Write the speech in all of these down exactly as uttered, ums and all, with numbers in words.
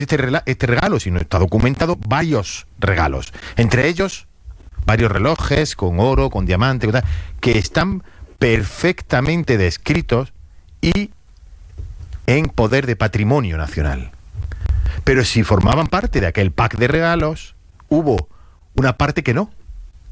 este, rela- este regalo, sino está documentado varios regalos. Entre ellos, varios relojes con oro, con diamante, con tal, que están perfectamente descritos y en poder de patrimonio nacional. Pero si formaban parte de aquel pack de regalos, hubo una parte que no.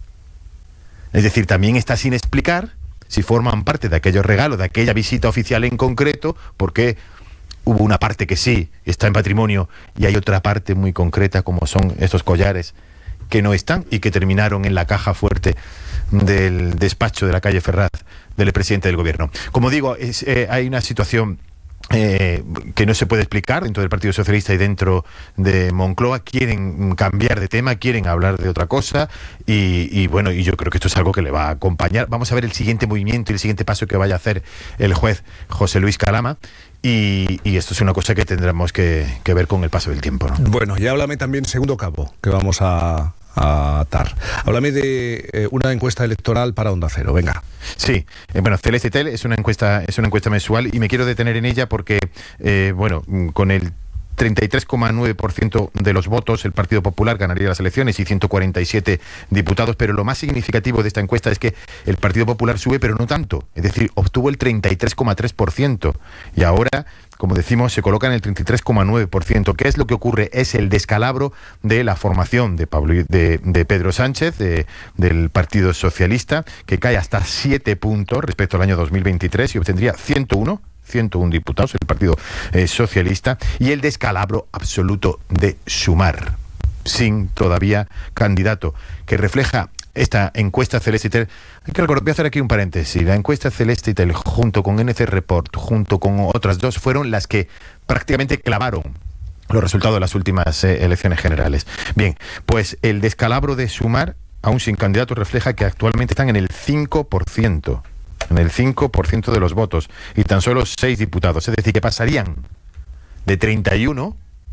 Es decir, también está sin explicar si forman parte de aquellos regalos, de aquella visita oficial en concreto, porque hubo una parte que sí está en patrimonio y hay otra parte muy concreta, como son estos collares, que no están y que terminaron en la caja fuerte del despacho de la calle Ferraz del presidente del gobierno. Como digo, es, eh, hay una situación Eh, que no se puede explicar dentro del Partido Socialista y dentro de Moncloa. Quieren cambiar de tema, quieren hablar de otra cosa y, y bueno, y yo creo que esto es algo que le va a acompañar. Vamos a ver el siguiente movimiento y el siguiente paso que vaya a hacer el juez José Luis Calama y, y esto es una cosa que tendremos que, que ver con el paso del tiempo, ¿no? Bueno, y háblame también segundo cabo que vamos a a atar. Háblame de eh, una encuesta electoral para Onda Cero, venga. Sí, eh, bueno, Celeste Tel es una encuesta, es una encuesta mensual y me quiero detener en ella porque, eh, bueno, con el treinta y tres coma nueve por ciento de los votos el Partido Popular ganaría las elecciones y ciento cuarenta y siete diputados, pero lo más significativo de esta encuesta es que el Partido Popular sube, pero no tanto, es decir, obtuvo el treinta y tres coma tres por ciento y ahora, como decimos, se coloca en el treinta y tres coma nueve por ciento. ¿Qué es lo que ocurre? Es el descalabro de la formación de, Pablo, de, de Pedro Sánchez, de, del Partido Socialista, que cae hasta siete puntos respecto al año dos mil veintitrés y obtendría ciento uno diputados, el Partido eh, Socialista, y el descalabro absoluto de Sumar, sin todavía candidato, que refleja esta encuesta Celeste Tel. Hay que recordar, voy a hacer aquí un paréntesis. La encuesta Celeste Tel, junto con N C Report, junto con otras dos, fueron las que prácticamente clavaron los resultados de las últimas eh, elecciones generales. Bien, pues el descalabro de Sumar, aún sin candidato, refleja que actualmente están en el cinco por ciento. En el cinco por ciento de los votos y tan solo seis diputados. Es decir, que pasarían de treinta y uno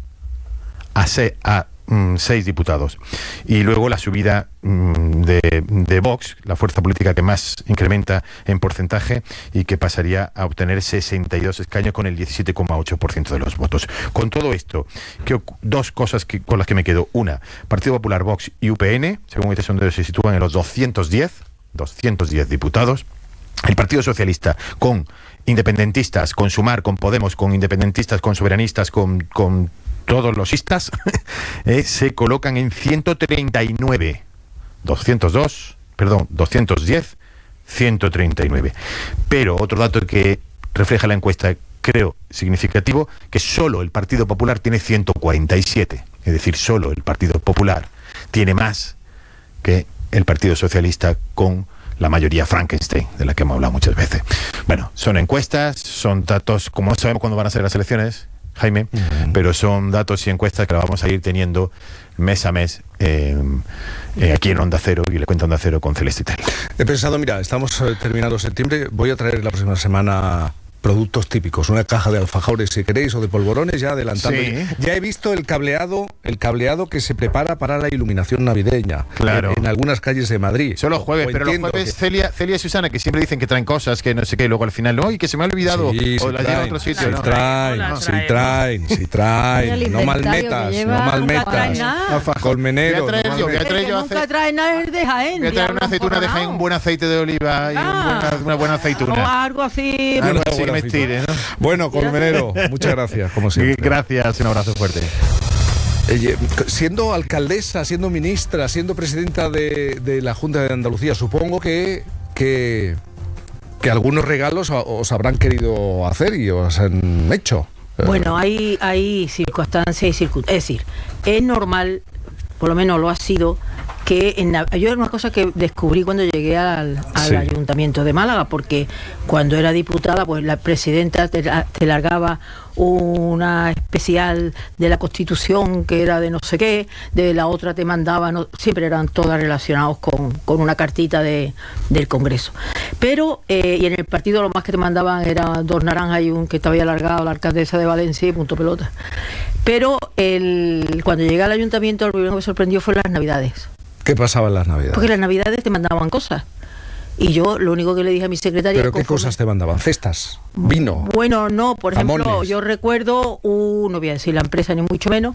a, se, a mm, seis diputados. Y luego la subida mm, de, de Vox, la fuerza política que más incrementa en porcentaje y que pasaría a obtener sesenta y dos escaños con el diecisiete coma ocho por ciento de los votos. Con todo esto, que, dos cosas que, con las que me quedo. Una, Partido Popular, Vox y U P N, según este sondeo se sitúan en los doscientos diez diputados. El Partido Socialista con independentistas, con Sumar, con Podemos, con independentistas, con soberanistas, con, con todos los istas, eh, se colocan en ciento treinta y nueve. doscientos dos, perdón, doscientos diez, ciento treinta y nueve. Pero otro dato que refleja la encuesta, creo, significativo, que solo el Partido Popular tiene ciento cuarenta y siete. Es decir, solo el Partido Popular tiene más que el Partido Socialista con la mayoría Frankenstein, de la que hemos hablado muchas veces. Bueno, son encuestas, son datos, como no sabemos cuándo van a ser las elecciones, Jaime, uh-huh. pero son datos y encuestas que las vamos a ir teniendo mes a mes eh, eh, aquí en Onda Cero y le cuento Onda Cero con Celeste Tel. He pensado, mira, estamos eh, terminando septiembre, voy a traer la próxima semana productos típicos, una caja de alfajores si queréis o de polvorones, ya adelantando. Sí. Ya he visto el cableado, el cableado que se prepara para la iluminación navideña, claro, en, en algunas calles de Madrid. Solo jueves, o pero los jueves que... Celia, Celia y Susana, que siempre dicen que traen cosas, que no sé qué, y luego al final, no, y que se me ha olvidado, sí, o sí las llevan a otro sitio. Sí, ¿no? traen, no, sí traen, sí traen, no malmetas, no malmetas. Colmenero. Voy a traer yo, voy a traer yo nunca trae nada de Jaén. Voy a traer una aceituna de Jaén, un buen aceite de oliva y un buena, una buena aceituna. O algo así. Algo así que me estire, ¿no? Bueno, Colmenero, muchas gracias, como siempre. Gracias, un abrazo fuerte. Eh, siendo alcaldesa, siendo ministra, siendo presidenta de, de la Junta de Andalucía, supongo que, que, que algunos regalos os habrán querido hacer y os han hecho. Bueno, hay, hay circunstancias y circunstancias. Es decir, es normal, por lo menos lo ha sido, que en la, yo era una cosa que descubrí cuando llegué al, al sí. Ayuntamiento de Málaga, porque cuando era diputada, pues la presidenta te, te largaba una especial de la Constitución que era de no sé qué, de la otra te mandaba, no, siempre eran todas relacionados con, con una cartita de, del Congreso. Pero, eh, y en el partido lo más que te mandaban era dos naranjas y un que te había alargado la alcaldesa de Valencia y punto pelota. Pero el, cuando llegué al Ayuntamiento, lo primero que me sorprendió fue las Navidades. ¿Qué pasaba en las Navidades? Porque las Navidades te mandaban cosas. Y yo lo único que le dije a mi secretaria... ¿Pero qué conforme... cosas te mandaban? ¿Cestas? ¿Vino? Bueno, no, por ejemplo, jamones. Yo recuerdo, uh, no voy a decir la empresa ni mucho menos,